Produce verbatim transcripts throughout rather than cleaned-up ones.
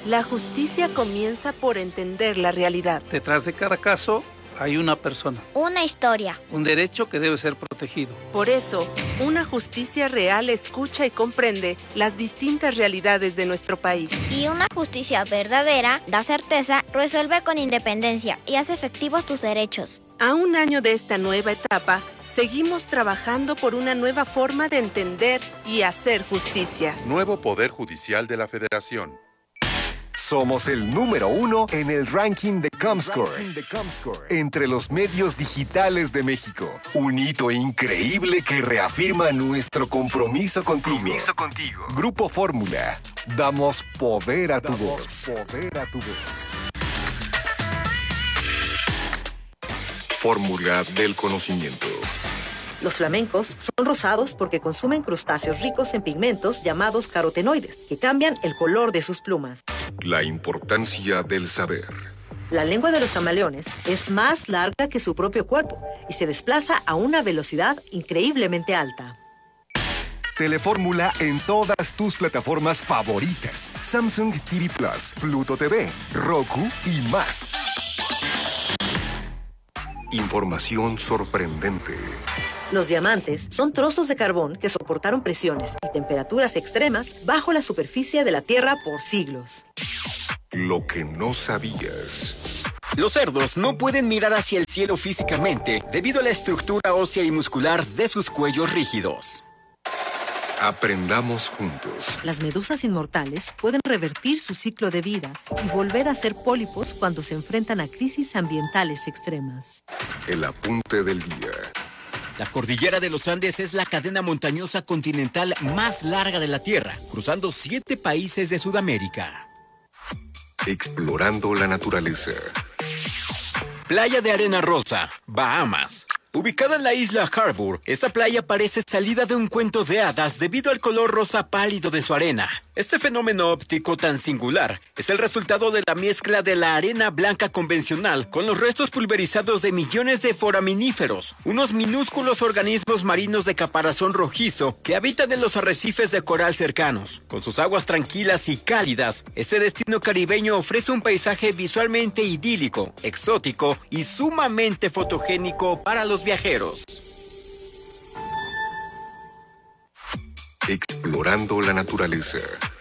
La justicia comienza por entender la realidad. Detrás de cada caso hay una persona. Una historia. Un derecho que debe ser protegido. Por eso, una justicia real escucha y comprende las distintas realidades de nuestro país. Y una justicia verdadera da certeza, resuelve con independencia y hace efectivos tus derechos. A un año de esta nueva etapa, seguimos trabajando por una nueva forma de entender y hacer justicia. Nuevo Poder Judicial de la Federación. Somos el número uno en el ranking de Comscore, entre los medios digitales de México. Un hito increíble que reafirma nuestro compromiso contigo. Compromiso contigo. Grupo Fórmula. Damos poder a tu voz. Poder a tu voz. Fórmula del conocimiento. Los flamencos son rosados porque consumen crustáceos ricos en pigmentos llamados carotenoides, que cambian el color de sus plumas. La importancia del saber. La lengua de los camaleones es más larga que su propio cuerpo y se desplaza a una velocidad increíblemente alta. Telefórmula en todas tus plataformas favoritas. Samsung T V Plus, Pluto T V, Roku y más. Información sorprendente. Los diamantes son trozos de carbón que soportaron presiones y temperaturas extremas bajo la superficie de la Tierra por siglos. Lo que no sabías. Los cerdos no pueden mirar hacia el cielo físicamente debido a la estructura ósea y muscular de sus cuellos rígidos. Aprendamos juntos. Las medusas inmortales pueden revertir su ciclo de vida y volver a ser pólipos cuando se enfrentan a crisis ambientales extremas. El apunte del día. La cordillera de los Andes es la cadena montañosa continental más larga de la Tierra, cruzando siete países de Sudamérica. Explorando la naturaleza. Playa de Arena Rosa, Bahamas. Ubicada en la isla Harbour, esta playa parece salida de un cuento de hadas debido al color rosa pálido de su arena. Este fenómeno óptico tan singular es el resultado de la mezcla de la arena blanca convencional con los restos pulverizados de millones de foraminíferos, unos minúsculos organismos marinos de caparazón rojizo que habitan en los arrecifes de coral cercanos. Con sus aguas tranquilas y cálidas, este destino caribeño ofrece un paisaje visualmente idílico, exótico y sumamente fotogénico para los viajeros. Explorando la naturaleza.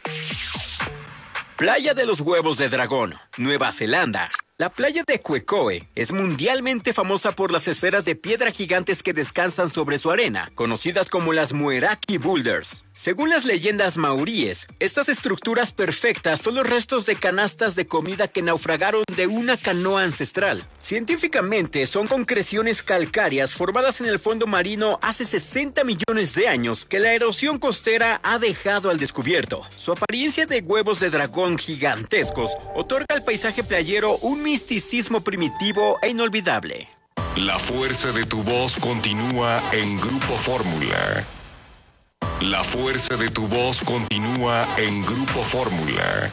Playa de los Huevos de Dragón, Nueva Zelanda. La playa de Quecoe es mundialmente famosa por las esferas de piedra gigantes que descansan sobre su arena, conocidas como las Mueraki Boulders. Según las leyendas maoríes, estas estructuras perfectas son los restos de canastas de comida que naufragaron de una canoa ancestral. Científicamente, son concreciones calcáreas formadas en el fondo marino hace sesenta millones de años que la erosión costera ha dejado al descubierto. Su apariencia de huevos de dragón gigantescos otorga al paisaje playero un misticismo primitivo e inolvidable. La fuerza de tu voz continúa en Grupo Fórmula. La fuerza de tu voz continúa en Grupo Fórmula.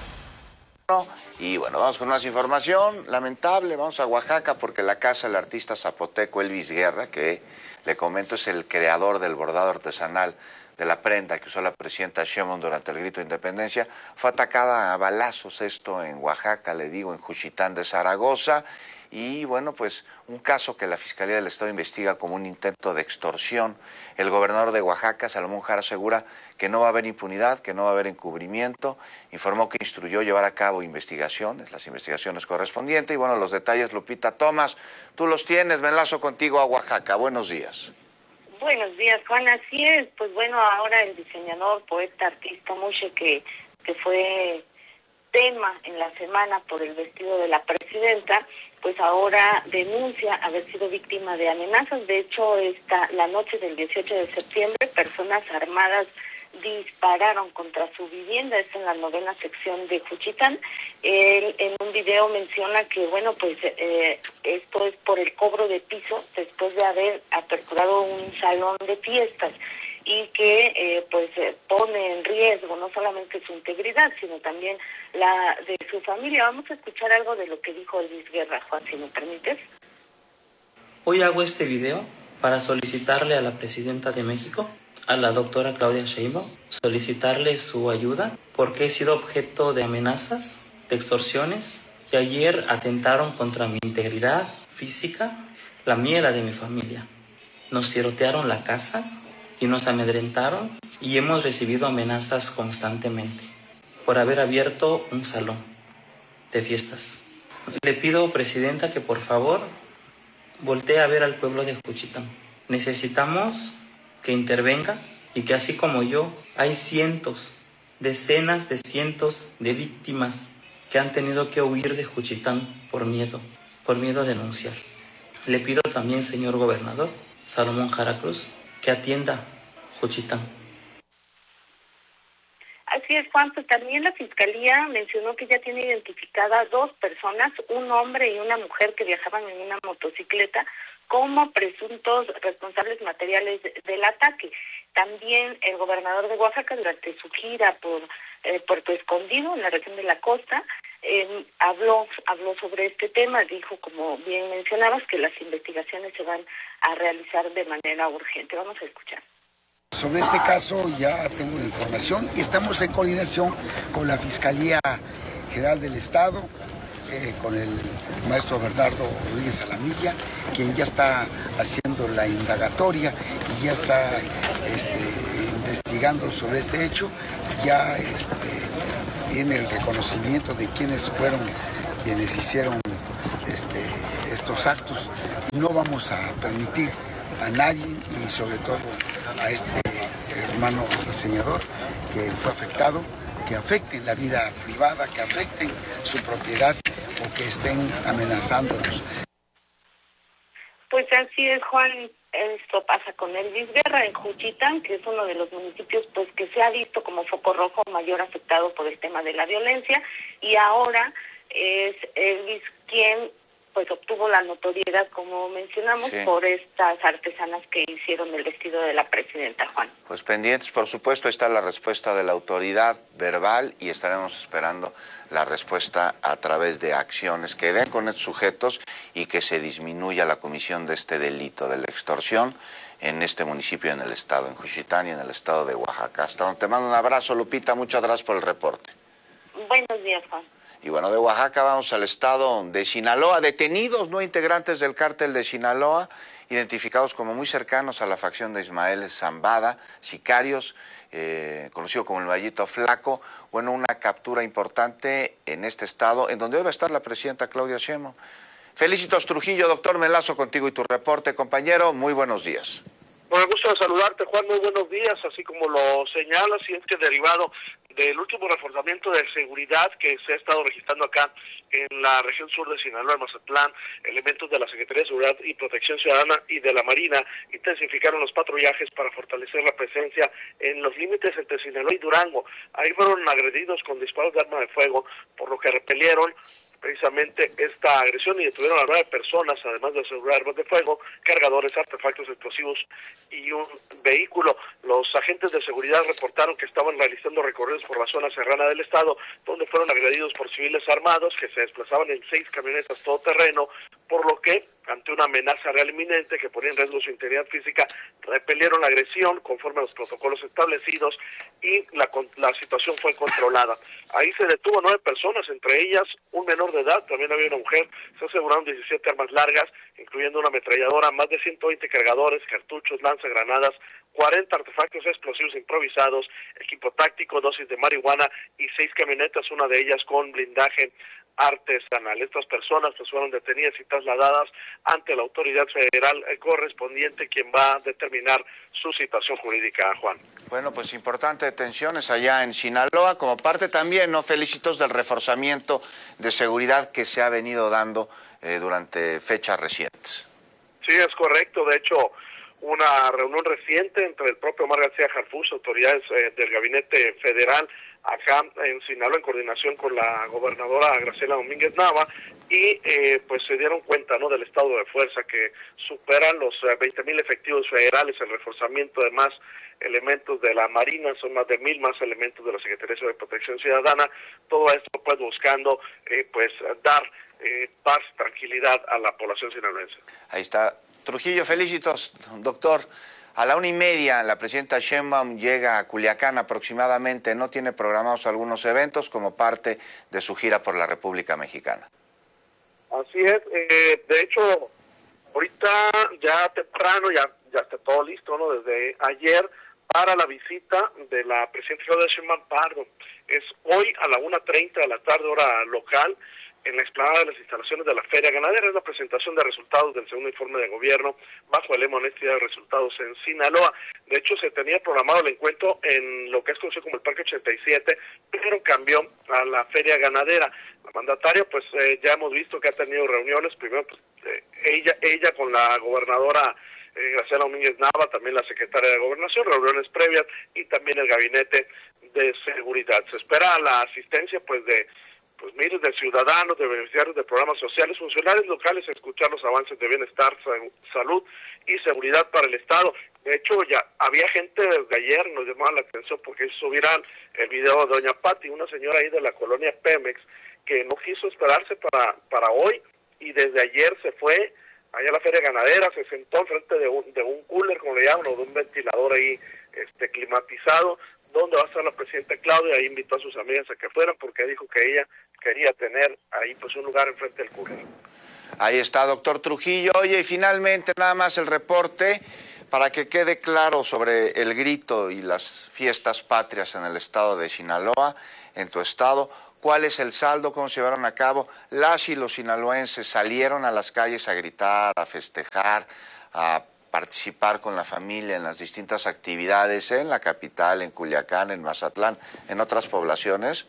Y bueno, vamos con más información. Lamentable, vamos a Oaxaca porque la casa del artista zapoteco Elvis Guerra, que le comento es el creador del bordado artesanal de la prenda que usó la presidenta Sheinbaum durante el grito de independencia, fue atacada a balazos, esto en Oaxaca, le digo, en Juchitán de Zaragoza. Y bueno, pues un caso que la Fiscalía del Estado investiga como un intento de extorsión. El gobernador de Oaxaca, Salomón Jara, asegura que no va a haber impunidad, que no va a haber encubrimiento. Informó que instruyó llevar a cabo investigaciones, las investigaciones correspondientes. Y bueno, los detalles, Lupita Tomás, tú los tienes. Me enlazo contigo a Oaxaca. Buenos días. Buenos días, Juan. Así es. Pues bueno, ahora el diseñador, poeta, artista Mushe, que, que fue tema en la semana por el vestido de la presidenta, pues ahora denuncia haber sido víctima de amenazas. De hecho, esta, la noche del dieciocho de septiembre, personas armadas dispararon contra su vivienda, esto en la novena sección de Juchitán. Él en un video menciona que, bueno, pues eh, esto es por el cobro de piso después de haber aperturado un salón de fiestas y que eh, pues eh, pone en riesgo no solamente su integridad, sino también la de su familia. Vamos a escuchar algo de lo que dijo Elvis Guerra, Juan, si me permites. Hoy hago este video para solicitarle a la presidenta de México, a la doctora Claudia Sheinbaum, solicitarle su ayuda porque he sido objeto de amenazas de extorsiones y ayer atentaron contra mi integridad física, la mía y la de mi familia. Nos tirotearon la casa y nos amedrentaron y hemos recibido amenazas constantemente por haber abierto un salón de fiestas. Le pido, Presidenta, que por favor voltee a ver al pueblo de Juchitán. Necesitamos que intervenga y que así como yo, hay cientos, decenas de cientos de víctimas que han tenido que huir de Juchitán por miedo, por miedo a denunciar. Le pido también, señor gobernador Salomón Jara Cruz, que atienda Juchitán. Así es, Juan, pues también la Fiscalía mencionó que ya tiene identificadas dos personas, un hombre y una mujer que viajaban en una motocicleta como presuntos responsables materiales del ataque. También el gobernador de Oaxaca, durante su gira por eh, Puerto Escondido, en la región de la costa, eh, habló, habló sobre este tema, dijo, como bien mencionabas, que las investigaciones se van a realizar de manera urgente. Vamos a escuchar. Sobre este caso ya tengo la información y estamos en coordinación con la Fiscalía General del Estado, eh, con el maestro Bernardo Rodríguez Alamilla, quien ya está haciendo la indagatoria y ya está este, investigando sobre este hecho. Ya este, tiene el reconocimiento de quienes fueron quienes hicieron este, estos actos. No vamos a permitir a nadie y sobre todo a este hermano diseñador que fue afectado, que afecten la vida privada, que afecten su propiedad o que estén amenazándolos. Pues así es, Juan. Esto pasa con Elvis Guerra en Juchitán, que es uno de los municipios pues que se ha visto como foco rojo mayor afectado por el tema de la violencia, y ahora es Elvis quien pues obtuvo la notoriedad, como mencionamos, sí, por estas artesanas que hicieron el vestido de la presidenta, Juan. Pues pendientes, por supuesto, está la respuesta de la autoridad verbal y estaremos esperando la respuesta a través de acciones que den con estos sujetos y que se disminuya la comisión de este delito de la extorsión en este municipio, en el estado, en Juchitán y en el estado de Oaxaca. Hasta donde te mando un abrazo, Lupita, muchas gracias por el reporte. Buenos días, Juan. Y bueno, de Oaxaca vamos al estado de Sinaloa. Detenidos nueve integrantes del cártel de Sinaloa, identificados como muy cercanos a la facción de Ismael Zambada, sicarios, eh, conocido como el Vallito Flaco. Bueno, una captura importante en este estado, en donde hoy va a estar la presidenta Claudia Sheinbaum. Felicitos Trujillo, doctor Melazo, contigo y tu reporte, compañero. Muy buenos días. Bueno, gusto de saludarte, Juan, muy buenos días. Así como lo señalas, y es que derivado del último reforzamiento de seguridad que se ha estado registrando acá en la región sur de Sinaloa, en Mazatlán, elementos de la Secretaría de Seguridad y Protección Ciudadana y de la Marina intensificaron los patrullajes para fortalecer la presencia en los límites entre Sinaloa y Durango. Ahí fueron agredidos con disparos de arma de fuego, por lo que repelieron precisamente esta agresión y detuvieron a nueve personas, además de asegurar armas de fuego, cargadores, artefactos explosivos y un vehículo. Los agentes de seguridad reportaron que estaban realizando recorridos por la zona serrana del estado, donde fueron agredidos por civiles armados que se desplazaban en seis camionetas todoterreno, por lo que, ante una amenaza real inminente que ponía en riesgo su integridad física, repelieron la agresión conforme a los protocolos establecidos y la, la situación fue controlada. Ahí se detuvo nueve personas, entre ellas un menor de edad, también había una mujer. Se aseguraron diecisiete armas largas, incluyendo una ametralladora, más de ciento veinte cargadores, cartuchos, lanzagranadas, cuarenta artefactos explosivos improvisados, equipo táctico, dosis de marihuana y seis camionetas, una de ellas con blindaje artesanal. Estas personas pues fueron detenidas y trasladadas ante la autoridad federal correspondiente, quien va a determinar su situación jurídica, Juan. Bueno, pues importante detenciones allá en Sinaloa, como parte también, ¿no?, Felicitos, del reforzamiento de seguridad que se ha venido dando eh, durante fechas recientes. Sí, es correcto. De hecho, una reunión reciente entre el propio Omar García Harfuch, autoridades eh, del gabinete federal, acá en Sinaloa, en coordinación con la gobernadora Graciela Domínguez Nava, y eh, pues se dieron cuenta, ¿no?, del estado de fuerza que superan los eh, veinte mil efectivos federales, el reforzamiento de más elementos de la Marina, son más de mil más elementos de la Secretaría de Protección Ciudadana, todo esto pues buscando eh, pues dar eh, paz, tranquilidad a la población sinaloense. Ahí está. Trujillo, felicitos, doctor. A la una y media, la presidenta Sheinbaum llega a Culiacán aproximadamente. No tiene programados algunos eventos como parte de su gira por la República Mexicana. Así es. Eh, de hecho, ahorita ya temprano, ya, ya está todo listo, ¿no? Desde ayer para la visita de la presidenta Claudia Sheinbaum Pardo. Es hoy a la una treinta de la tarde, hora local, en la explanada de las instalaciones de la Feria Ganadera. Es la presentación de resultados del segundo informe de gobierno bajo el lema Honestidad de Resultados en Sinaloa. De hecho, se tenía programado el encuentro en lo que es conocido como el Parque ochenta y siete, pero cambió a la Feria Ganadera. La mandataria, pues eh, ya hemos visto que ha tenido reuniones, primero pues, eh, ella, ella con la gobernadora eh, Graciela Domínguez Nava, también la secretaria de Gobernación, reuniones previas, y también el gabinete de seguridad. Se espera la asistencia pues de pues miles de ciudadanos, de beneficiarios de programas sociales, funcionarios locales, a escuchar los avances de bienestar, salud y seguridad para el Estado. De hecho, ya había gente desde ayer, nos llamaba la atención porque hizo viral el video de doña Pati, una señora ahí de la colonia Pemex, que no quiso esperarse para, para hoy, y desde ayer se fue allá a la Feria Ganadera, se sentó enfrente de un, de un cooler, como le llaman, o de un ventilador ahí este climatizado, donde va a estar la presidenta Claudia. Ahí invitó a sus amigas a que fueran porque dijo que ella quería tener ahí pues un lugar enfrente del cooler. Ahí está, doctor Trujillo. Oye, y finalmente nada más el reporte para que quede claro sobre el grito y las fiestas patrias en el estado de Sinaloa, en tu estado. ¿Cuál es el saldo? ¿Cómo se llevaron a cabo? Las y los sinaloenses salieron a las calles a gritar, a festejar, a participar con la familia en las distintas actividades en la capital, en Culiacán, en Mazatlán, en otras poblaciones.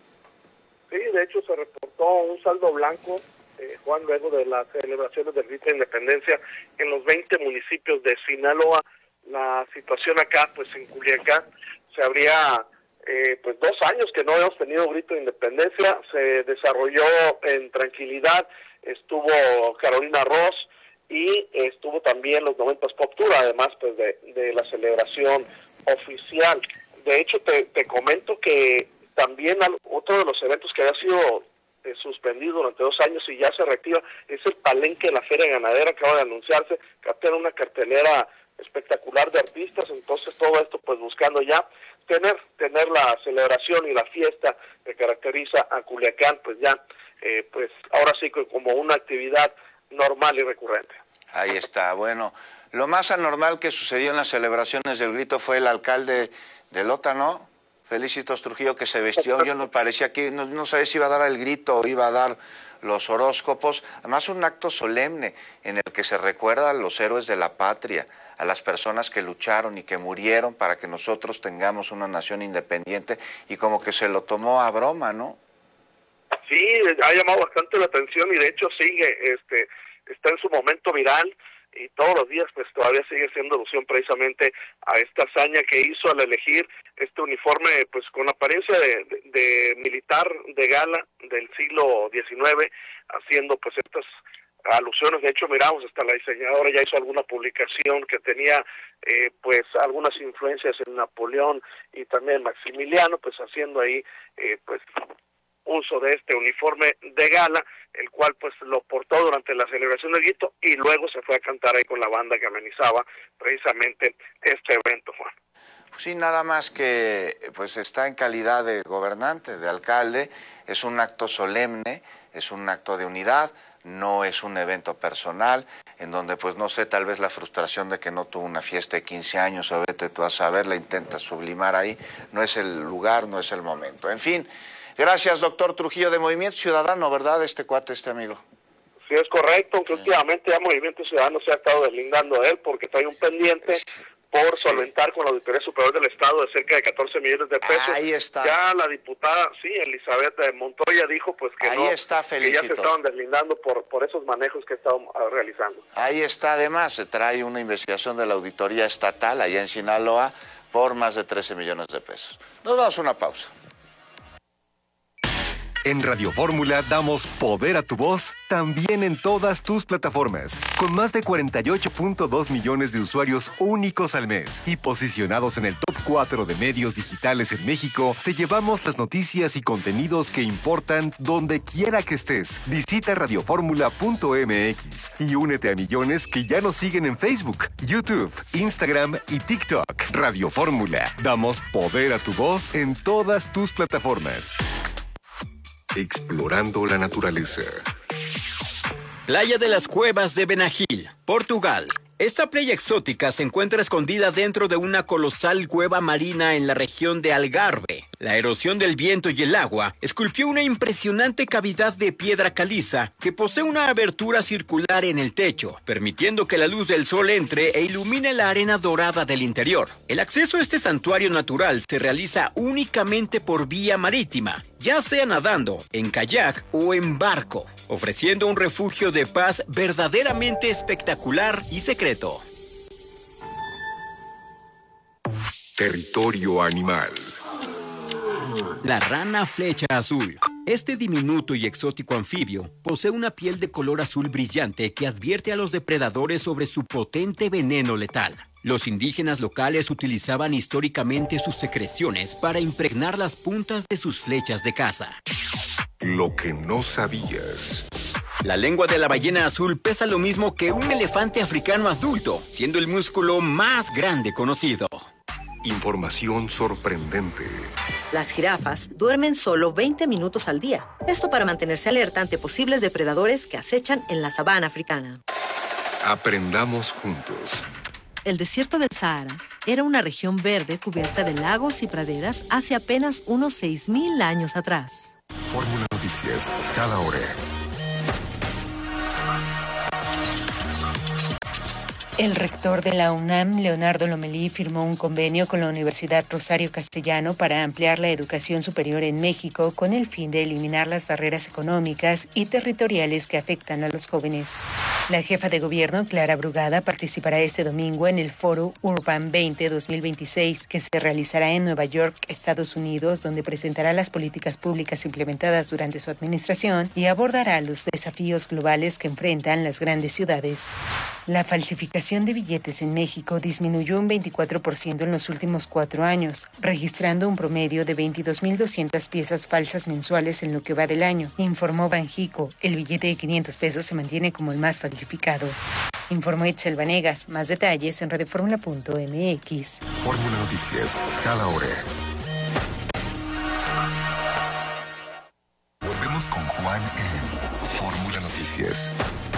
Sí, de hecho se reportó un saldo blanco, eh, Juan, luego de las celebraciones del grito de independencia en los veinte municipios de Sinaloa. La situación acá, pues en Culiacán, se habría eh, pues dos años que no hemos tenido grito de independencia. Se desarrolló en tranquilidad, estuvo Carolina Ross, y estuvo también los noventas Pop Tour, además pues de, de la celebración oficial. De hecho, te, te comento que también otro de los eventos que había sido eh, suspendido durante dos años y ya se reactiva es el palenque de la Feria Ganadera. Acaba de anunciarse que tiene una cartelera espectacular de artistas. Entonces todo esto pues buscando ya tener tener la celebración y la fiesta que caracteriza a Culiacán, pues ya eh, pues ahora sí que como una actividad normal y recurrente. Ahí está. Bueno, lo más anormal que sucedió en las celebraciones del grito fue el alcalde de Lota, ¿no? Felicitos Trujillo, que se vistió. Yo no parecía que, no, no sabía si iba a dar el grito o iba a dar los horóscopos. Además, un acto solemne en el que se recuerda a los héroes de la patria, a las personas que lucharon y que murieron para que nosotros tengamos una nación independiente, y como que se lo tomó a broma, ¿no? Sí, ha llamado bastante la atención y de hecho sigue, este, está en su momento viral y todos los días pues todavía sigue siendo alusión precisamente a esta hazaña que hizo al elegir este uniforme pues con apariencia de, de, de militar de gala del siglo diecinueve, haciendo pues estas alusiones. De hecho, miramos, hasta la diseñadora ya hizo alguna publicación que tenía eh, pues algunas influencias en Napoleón y también Maximiliano, pues haciendo ahí eh, pues uso de este uniforme de gala, el cual pues lo portó durante la celebración del grito y luego se fue a cantar ahí con la banda que amenizaba precisamente este evento, Juan. Sí, nada más que pues está en calidad de gobernante, de alcalde, es un acto solemne, es un acto de unidad, no es un evento personal, en donde pues no sé, tal vez la frustración de que no tuvo una fiesta de quince años, o vete tú a saber, la intenta sublimar ahí, no es el lugar, no es el momento. En fin. Gracias, doctor Trujillo, de Movimiento Ciudadano, ¿verdad? Este cuate, este amigo. Sí, es correcto, aunque sí. Últimamente ya Movimiento Ciudadano se ha estado deslindando de él porque trae un pendiente sí. por sí. solventar con la Auditoría Superior del Estado de cerca de catorce millones de pesos. Ahí está. Ya la diputada, sí, Elizabeth Montoya dijo pues que, Ahí no, está, que ya se estaban deslindando por, por esos manejos que estaban realizando. Ahí está, además, se trae una investigación de la Auditoría Estatal allá en Sinaloa por más de trece millones de pesos. Nos vamos a una pausa. En Radio Fórmula damos poder a tu voz también en todas tus plataformas. Con más de cuarenta y ocho punto dos millones de usuarios únicos al mes y posicionados en el top cuatro de medios digitales en México, te llevamos las noticias y contenidos que importan donde quiera que estés. Visita radioformula punto m x y únete a millones que ya nos siguen en Facebook, YouTube, Instagram y TikTok. Radio Fórmula. Damos poder a tu voz en todas tus plataformas. Explorando la naturaleza. Playa de las Cuevas de Benagil, Portugal. Esta playa exótica se encuentra escondida dentro de una colosal cueva marina en la región de Algarve. La erosión del viento y el agua esculpió una impresionante cavidad de piedra caliza que posee una abertura circular en el techo, permitiendo que la luz del sol entre e ilumine la arena dorada del interior. El acceso a este santuario natural se realiza únicamente por vía marítima, ya sea nadando, en kayak o en barco, ofreciendo un refugio de paz verdaderamente espectacular y secreto. Territorio animal. La rana flecha azul. Este diminuto y exótico anfibio posee una piel de color azul brillante que advierte a los depredadores sobre su potente veneno letal. Los indígenas locales utilizaban históricamente sus secreciones para impregnar las puntas de sus flechas de caza. Lo que no sabías. La lengua de la ballena azul pesa lo mismo que un elefante africano adulto, siendo el músculo más grande conocido. Información sorprendente. Las jirafas duermen solo veinte minutos al día. Esto para mantenerse alerta ante posibles depredadores que acechan en la sabana africana. Aprendamos juntos. El desierto del Sahara era una región verde cubierta de lagos y praderas hace apenas unos seis mil años atrás. Fórmula Noticias, cada hora. El rector de la UNAM, Leonardo Lomelí, firmó un convenio con la Universidad Rosario Castellano para ampliar la educación superior en México con el fin de eliminar las barreras económicas y territoriales que afectan a los jóvenes. La jefa de gobierno, Clara Brugada, participará este domingo en el Foro Urban veinte dos mil veintiséis, que se realizará en Nueva York, Estados Unidos, donde presentará las políticas públicas implementadas durante su administración y abordará los desafíos globales que enfrentan las grandes ciudades. La falsificación de billetes en México disminuyó un veinticuatro por ciento en los últimos cuatro años, registrando un promedio de veintidós mil doscientas piezas falsas mensuales en lo que va del año, informó Banjico. El billete de quinientos pesos se mantiene como el más falsificado. Informó Itzel Vanegas. Más detalles en radioformula punto m x. Fórmula Noticias, cada hora. Volvemos con Juan en Fórmula Noticias.